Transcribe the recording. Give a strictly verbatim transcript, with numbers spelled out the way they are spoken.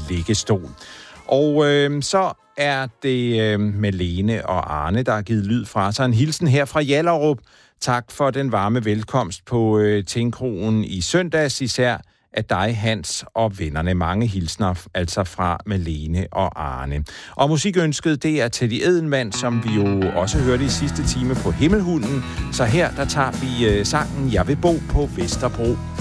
liggestol. Og øh, så er det øh, Malene og Arne, der har givet lyd fra sig. En hilsen her fra Hjallerup. Tak for den varme velkomst på øh, Tingkroen i søndags, især af dig, Hans, og vennerne. Mange hilsner, altså fra Malene og Arne. Og musikønsket, det er Teddy Edelmann, som vi jo også hørte i sidste time på Himmelhunden. Så her, der tager vi øh, sangen Jeg vil bo på Vesterbro.